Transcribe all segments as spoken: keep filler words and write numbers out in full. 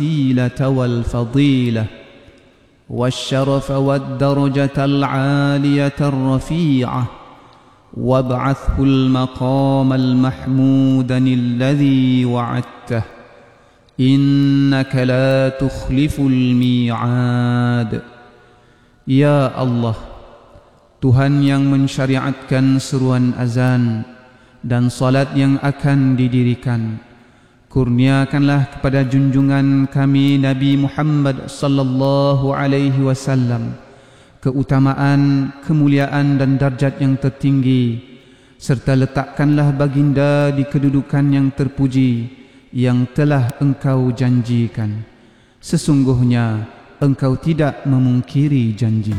الوسيلة والفضيلة والشرف والدرجة العالية الرفيعة وابعثه المقام المحمود الذي وعدته إنك لا تخلف الميعاد. Ya Allah, Tuhan yang mensyariatkan seruan azan dan salat yang akan didirikan, kurniakanlah kepada junjungan kami Nabi Muhammad sallallahu alaihi wasallam keutamaan, kemuliaan dan darjat yang tertinggi, serta letakkanlah baginda di kedudukan yang terpuji yang telah engkau janjikan. Sesungguhnya engkau tidak memungkiri janji.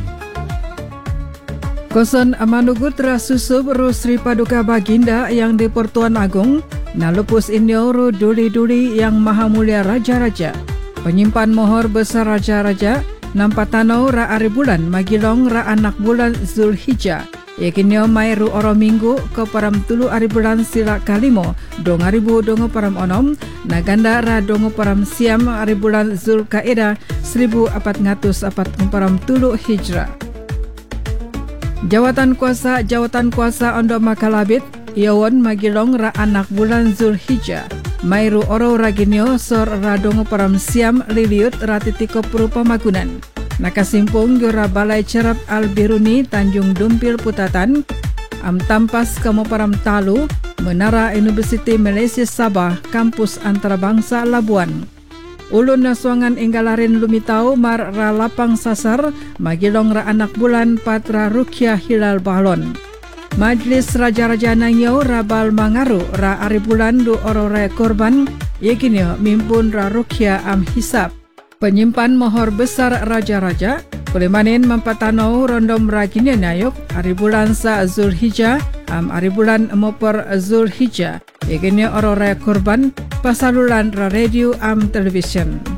Kosan amanugut rasusub Rusri Paduka Baginda yang di Pertuan Agung, nalupus inyo duri-duri yang maha mulia raja-raja, penyimpan mohor besar raja-raja, nampatano ra ari bulan magilong ra anak bulan Zulhijjah, yakinyo mai ru oro minggu ke param tulu ari bulan sila kalimo, dong aribu dongo param onom, naganda ra dongo param siam ari bulan Zulkaedah seribu empat ratus empat puluh param tulu hijrah. Jawatan kuasa jawatan kuasa ondo makalabit iawon magilong ra anak bulan Zulhijjah, mairu oro raginyo sor radongo param siam liliut ratitiko perupa magunan. Nakasimpung yura balai cerap Al-Biruni Tanjung Dumpil Putatan, am tampas kamu param talu, Menara Universiti Malaysia Sabah, kampus antarabangsa Labuan. Ulun nasuangan inggalarin lumitau mar ra lapang sasar magilong ra anak bulan patra Rukyah Hilal Balon. Majlis Raja-Raja Nangyo rabal mangaru ra ari bulan du oro ra korban yakinyo mimpun ra Rukyah am hisab. Penyimpan mohor besar raja-raja kulemanin mempatano rondom raginyo nayuk ari bulan sa Zulhijjah am ari bulan mopor Zulhijjah yakinyo oro ra korban pasalulan ra radio am television.